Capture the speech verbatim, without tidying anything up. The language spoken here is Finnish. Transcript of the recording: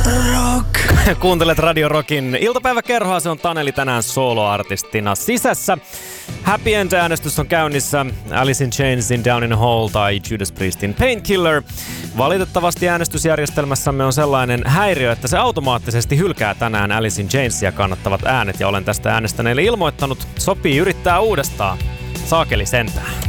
Rock. Kuuntelet Radio Rockin iltapäiväkerhoa, se on Taneli tänään soloartistina sisässä. Happy End-äänestys on käynnissä Alice in Chainsin Down in a Hole tai Judas Priestin Painkiller. Valitettavasti äänestysjärjestelmässämme on sellainen häiriö, että se automaattisesti hylkää tänään Alice in Chainsia kannattavat äänet ja olen tästä äänestäneille ilmoittanut. Sopii yrittää uudestaan. Saakeli sentään.